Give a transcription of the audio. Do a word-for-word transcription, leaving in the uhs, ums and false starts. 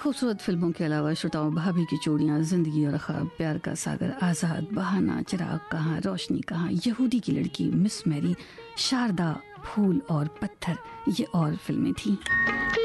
खूबसूरत फिल्मों के अलावा श्रोताओं भाभी की चूड़ियाँ, जिंदगी और ख्वाब, प्यार का सागर, आज़ाद, बहाना, चिराग कहाँ, रोशनी कहाँ, यहूदी की लड़की, मिस मैरी, शारदा, फूल और पत्थर, ये और फिल्में थीं।